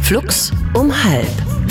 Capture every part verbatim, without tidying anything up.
Flux um halb.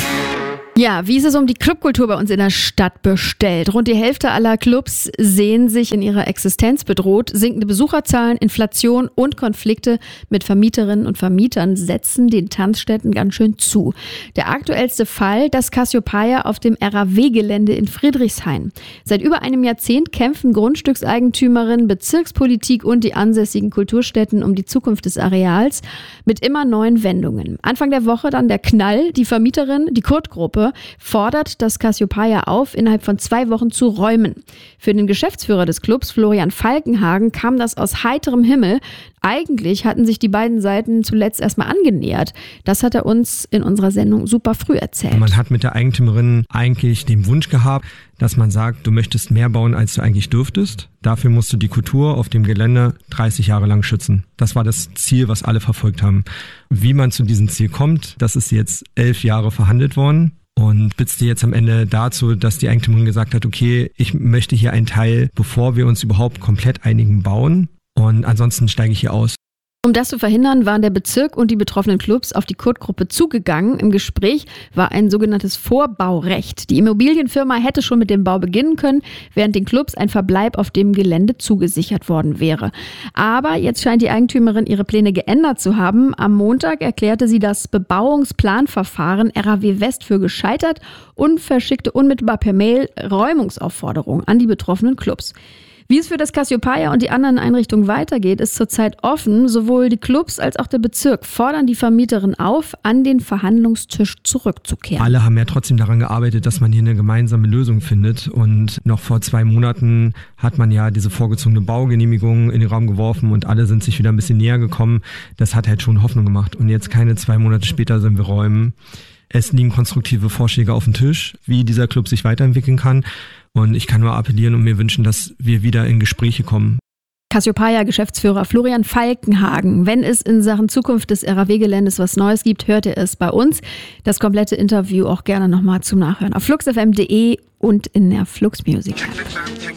Ja, wie ist es um die Clubkultur bei uns in der Stadt bestellt? Rund die Hälfte aller Clubs sehen sich in ihrer Existenz bedroht. Sinkende Besucherzahlen, Inflation und Konflikte mit Vermieterinnen und Vermietern setzen den Tanzstätten ganz schön zu. Der aktuellste Fall, das Cassiopeia auf dem R A W-Gelände in Friedrichshain. Seit über einem Jahrzehnt kämpfen Grundstückseigentümerinnen, Bezirkspolitik und die ansässigen Kulturstätten um die Zukunft des Areals mit immer neuen Wendungen. Anfang der Woche dann der Knall. Die Vermieterin, die Kurt-Gruppe, fordert das Cassiopeia auf, innerhalb von zwei Wochen zu räumen. Für den Geschäftsführer des Clubs, Florian Falkenhagen, kam das aus heiterem Himmel. Eigentlich hatten sich die beiden Seiten zuletzt erstmal angenähert. Das hat er uns in unserer Sendung super früh erzählt. Man hat mit der Eigentümerin eigentlich den Wunsch gehabt, dass man sagt, du möchtest mehr bauen, als du eigentlich dürftest. Dafür musst du die Kultur auf dem Gelände dreißig Jahre lang schützen. Das war das Ziel, was alle verfolgt haben. Wie man zu diesem Ziel kommt, das ist jetzt elf Jahre verhandelt worden. Und spitzte jetzt am Ende dazu, dass die Eigentümerin gesagt hat, okay, ich möchte hier einen Teil, bevor wir uns überhaupt komplett einigen, bauen. Und ansonsten steige ich hier aus. Um das zu verhindern, waren der Bezirk und die betroffenen Clubs auf die Kurt-Gruppe zugegangen. Im Gespräch war ein sogenanntes Vorbaurecht. Die Immobilienfirma hätte schon mit dem Bau beginnen können, während den Clubs ein Verbleib auf dem Gelände zugesichert worden wäre. Aber jetzt scheint die Eigentümerin ihre Pläne geändert zu haben. Am Montag erklärte sie das Bebauungsplanverfahren R A W West für gescheitert und verschickte unmittelbar per Mail Räumungsaufforderungen an die betroffenen Clubs. Wie es für das Cassiopeia und die anderen Einrichtungen weitergeht, ist zurzeit offen. Sowohl die Clubs als auch der Bezirk fordern die Vermieterin auf, an den Verhandlungstisch zurückzukehren. Alle haben ja trotzdem daran gearbeitet, dass man hier eine gemeinsame Lösung findet. Und noch vor zwei Monaten hat man ja diese vorgezogene Baugenehmigung in den Raum geworfen und alle sind sich wieder ein bisschen näher gekommen. Das hat halt schon Hoffnung gemacht. Und jetzt keine zwei Monate später sollen wir räumen. Es liegen konstruktive Vorschläge auf dem Tisch, wie dieser Club sich weiterentwickeln kann. Und ich kann nur appellieren und mir wünschen, dass wir wieder in Gespräche kommen. Cassiopeia-Geschäftsführer Florian Falkenhagen. Wenn es in Sachen Zukunft des R A W-Geländes was Neues gibt, hört ihr es bei uns. Das komplette Interview auch gerne nochmal zum Nachhören auf flux f m punkt d e und in der Flux Music.